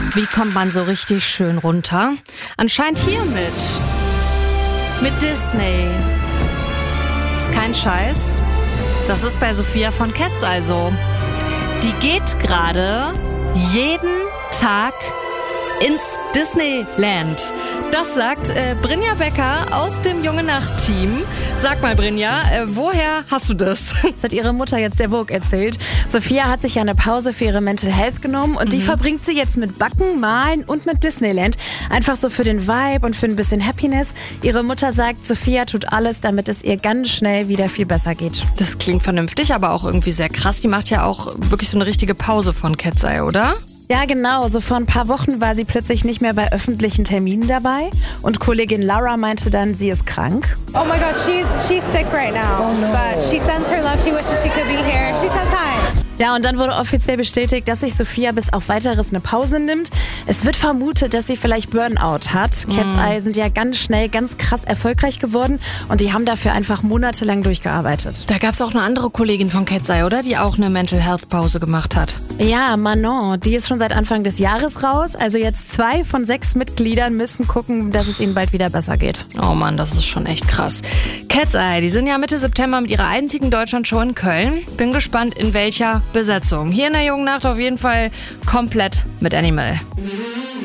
Wie kommt man so richtig schön runter? Anscheinend hiermit. Mit Disney. Ist kein Scheiß. Das ist bei Sophia von Cats also. Die geht gerade jeden Tag ins Disneyland. Das sagt Brynja Becker aus dem Junge Nacht-Team. Sag mal, Brynja, woher hast du das? Das hat ihre Mutter jetzt der Vogue erzählt. Sophia hat sich ja eine Pause für ihre Mental Health genommen und die verbringt sie jetzt mit Backen, Malen und mit Disneyland. Einfach so für den Vibe und für ein bisschen Happiness. Ihre Mutter sagt, Sophia tut alles, damit es ihr ganz schnell wieder viel besser geht. Das klingt vernünftig, aber auch irgendwie sehr krass. Die macht ja auch wirklich so eine richtige Pause von Cat's Eye, oder? Ja, genau. So vor ein paar Wochen war sie plötzlich nicht mehr bei öffentlichen Terminen dabei. Und Kollegin Laura meinte dann, sie ist krank. Oh my God, she's sick right now. Oh no. But she sends her love. She wishes she could be here. She's so tired. Ja, und dann wurde offiziell bestätigt, dass sich Sophia bis auf Weiteres eine Pause nimmt. Es wird vermutet, dass sie vielleicht Burnout hat. Cat's Eye sind ja ganz schnell, ganz krass erfolgreich geworden und die haben dafür einfach monatelang durchgearbeitet. Da gab es auch eine andere Kollegin von Cat's Eye, oder? Die auch eine Mental Health Pause gemacht hat. Ja, Manon, die ist schon seit Anfang des Jahres raus. Also jetzt 2 von 6 Mitgliedern müssen gucken, dass es ihnen bald wieder besser geht. Oh Mann, das ist schon echt krass. Cat's Eye, die sind ja Mitte September mit ihrer einzigen Deutschlandshow in Köln. Bin gespannt, in welcher Besetzung. Hier in der Jungen Nacht auf jeden Fall komplett mit Animal.